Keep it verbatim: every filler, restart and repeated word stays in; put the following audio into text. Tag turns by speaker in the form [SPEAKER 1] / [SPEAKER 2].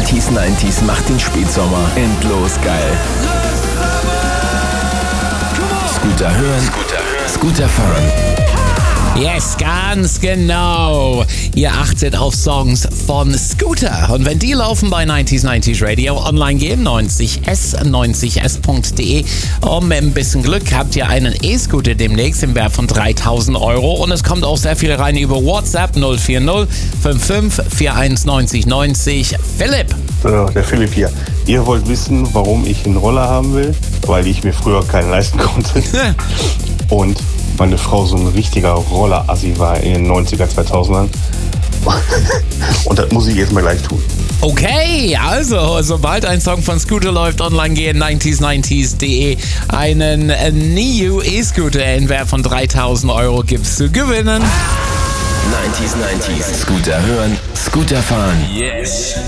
[SPEAKER 1] neunzig neunzig macht den Spätsommer endlos geil. Scooter hören, Scooter fahren.
[SPEAKER 2] Yes, ganz genau. Ihr achtet auf Songs von Scooter. Und wenn die laufen bei neunzig neunzig Radio, online gehen, neunzig s, neunzig s punkt de. Und mit ein bisschen Glück habt ihr einen E-Scooter demnächst im Wert von dreitausend Euro. Und es kommt auch sehr viel rein über WhatsApp null vier null fünf fünf vier eins neun null neun null. Philipp.
[SPEAKER 3] So, der Philipp hier. Ihr wollt wissen, warum ich einen Roller haben will? Weil ich mir früher keinen leisten konnte. Und meine Frau so ein richtiger Roller-Assi war in den neunziger, zweitausendern. Und das muss ich jetzt mal gleich tun.
[SPEAKER 2] Okay, also sobald ein Song von Scooter läuft, online gehen, neunzig neunzig punkt de. Einen New E-Scooter in Wert von dreitausend Euro gibt's zu gewinnen.
[SPEAKER 1] neunzig neunzig Scooter hören, Scooter fahren. Yes.